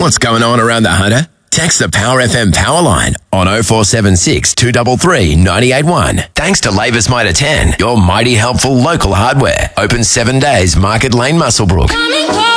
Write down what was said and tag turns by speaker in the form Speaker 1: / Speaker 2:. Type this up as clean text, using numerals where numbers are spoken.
Speaker 1: What's going on around the Hunter? Text the Power FM power line on 0476 233 981. Thanks to Labour's Mitre 10, your mighty helpful local hardware. Open 7 days, Market Lane, Muswellbrook.